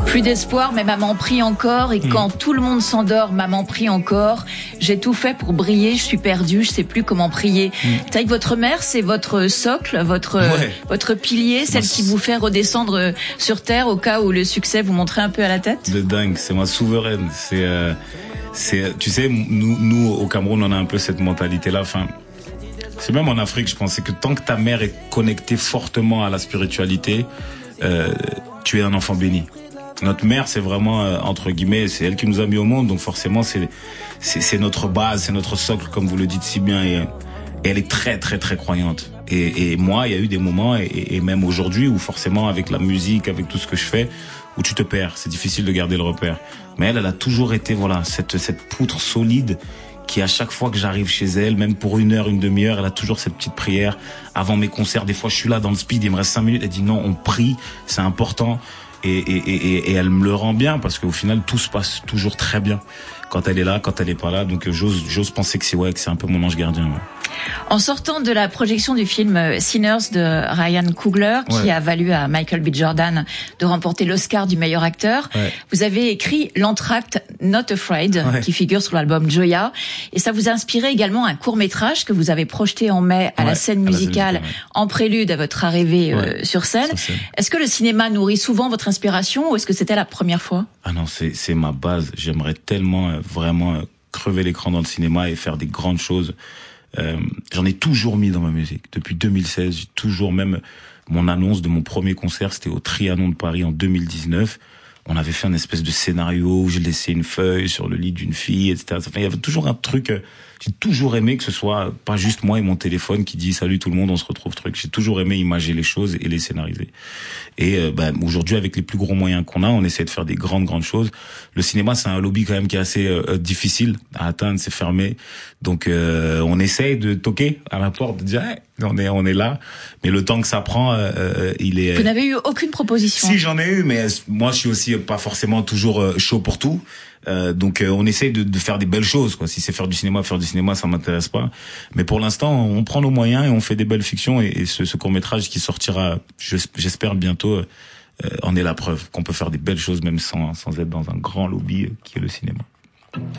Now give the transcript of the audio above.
Plus d'espoir, mais maman prie encore. Et quand tout le monde s'endort, maman prie encore. J'ai tout fait pour briller, je suis perdue, je sais plus comment prier. C'est vrai que votre mère, c'est votre socle, votre pilier, celle qui vous fait redescendre sur terre au cas où le succès vous montrait un peu à la tête. De dingue, c'est ma souveraine. Tu sais, nous au Cameroun, on a un peu cette mentalité-là. Enfin, c'est même en Afrique, je pense, c'est que tant que ta mère est connectée fortement à la spiritualité, tu es un enfant béni. Notre mère, c'est vraiment, entre guillemets, c'est elle qui nous a mis au monde, donc forcément, c'est notre base, c'est notre socle, comme vous le dites si bien, et elle est très, très, très croyante. Et moi, il y a eu des moments, et même aujourd'hui, où forcément, avec la musique, avec tout ce que je fais, où tu te perds, c'est difficile de garder le repère. Mais elle a toujours été, voilà, cette poutre solide, qui à chaque fois que j'arrive chez elle, même pour une heure, une demi-heure, elle a toujours cette petite prière. Avant mes concerts, des fois, je suis là dans le speed, il me reste 5 minutes, elle dit non, on prie, c'est important. Et elle me le rend bien parce qu'au final tout se passe toujours très bien quand elle est là, quand elle est pas là. Donc j'ose penser que c'est un peu mon ange gardien. Ouais. En sortant de la projection du film Sinners de Ryan Coogler, qui a valu à Michael B. Jordan de remporter l'Oscar du meilleur acteur, vous avez écrit l'entracte Not Afraid, qui figure sur l'album Joya, et ça vous a inspiré également un court-métrage que vous avez projeté en mai à la scène musicale en prélude à votre arrivée sur scène. Est-ce que le cinéma nourrit souvent votre inspiration ou est-ce que c'était la première fois? Ah non, c'est ma base. J'aimerais tellement vraiment crever l'écran dans le cinéma et faire des grandes choses. J'en ai toujours mis dans ma musique. Depuis 2016, j'ai toujours, même mon annonce de mon premier concert, c'était au Trianon de Paris en 2019. On avait fait un espèce de scénario où j'ai laissé une feuille sur le lit d'une fille, etc. Enfin, il y avait toujours un truc. J'ai toujours aimé que ce soit pas juste moi et mon téléphone qui dit salut tout le monde, on se retrouve truc. J'ai toujours aimé imager les choses et les scénariser. Et aujourd'hui, avec les plus gros moyens qu'on a, on essaie de faire des grandes choses. Le cinéma, c'est un lobby quand même qui est assez difficile à atteindre, c'est fermé. Donc on essaye de toquer à la porte, de dire hey, on est là. Mais le temps que ça prend, il est. Vous n'avez eu aucune proposition? Si, j'en ai eu, mais moi je suis aussi pas forcément toujours chaud pour tout. Donc on essaye de faire des belles choses, quoi. Si c'est faire du cinéma, ça m'intéresse pas. Mais pour l'instant, on prend nos moyens et on fait des belles fictions. Et ce court-métrage qui sortira, j'espère bientôt, en est la preuve qu'on peut faire des belles choses même sans être dans un grand lobby qui est le cinéma.